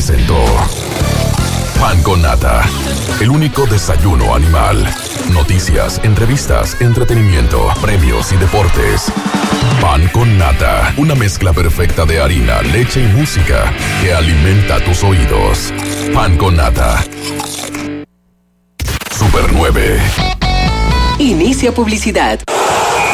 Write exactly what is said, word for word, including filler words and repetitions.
presentó Pan con Nata, el único desayuno animal. Noticias, entrevistas, entretenimiento, premios y deportes. Pan con Nata, una mezcla perfecta de harina, leche y música que alimenta tus oídos. Pan con Nata. Super nueve. Inicia publicidad.